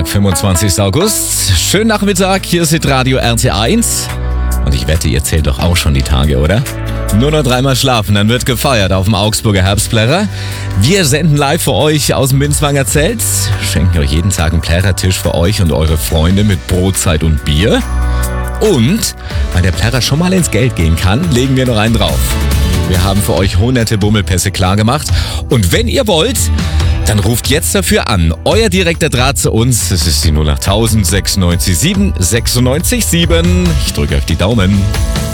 Donnerstag, 25. August. Schönen Nachmittag, hier ist Radio RT1. Und ich wette, ihr zählt doch auch schon die Tage, oder? Nur noch 3-mal schlafen, dann wird gefeiert auf dem Augsburger Herbstplärrer. Wir senden live für euch aus dem Binswanger Zelt, schenken euch jeden Tag einen Plärrertisch für euch und eure Freunde mit Brotzeit und Bier. Und, weil der Plärrer schon mal ins Geld gehen kann, legen wir noch einen drauf. Wir haben für euch hunderte Bummelpässe klargemacht. Und wenn ihr wollt, dann ruft jetzt dafür an. Euer direkter Draht zu uns, das ist die 08000 96 7 96 7. Ich drücke euch die Daumen.